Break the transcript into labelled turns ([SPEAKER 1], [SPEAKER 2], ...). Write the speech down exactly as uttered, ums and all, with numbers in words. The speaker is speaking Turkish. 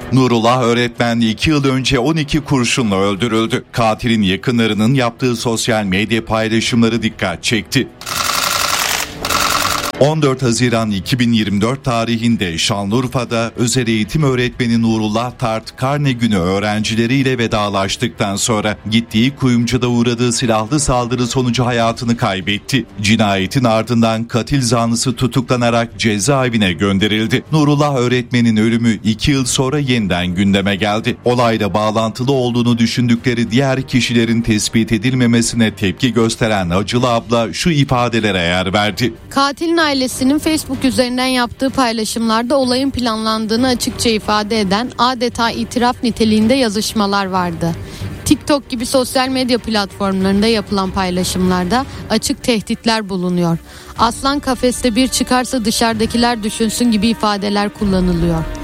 [SPEAKER 1] Nurullah öğretmen iki yıl önce on iki kurşunla öldürüldü. Katilin yakınlarının yaptığı sosyal medya paylaşımları dikkat çekti. on dört Haziran iki bin yirmi dört tarihinde Şanlıurfa'da özel eğitim öğretmeni Nurullah Tart karne günü öğrencileriyle vedalaştıktan sonra gittiği kuyumcuda uğradığı silahlı saldırı sonucu hayatını kaybetti. Cinayetin ardından katil zanlısı tutuklanarak cezaevine gönderildi. Nurullah öğretmenin ölümü iki yıl sonra yeniden gündeme geldi. Olayla bağlantılı olduğunu düşündükleri diğer kişilerin tespit edilmemesine tepki gösteren Acılı abla şu ifadelere yer verdi.
[SPEAKER 2] Katilin ailesinin Facebook üzerinden yaptığı paylaşımlarda olayın planlandığını açıkça ifade eden adeta itiraf niteliğinde yazışmalar vardı. TikTok gibi sosyal medya platformlarında yapılan paylaşımlarda açık tehditler bulunuyor. Aslan kafeste bir çıkarsa dışarıdakiler düşünsün gibi ifadeler kullanılıyor.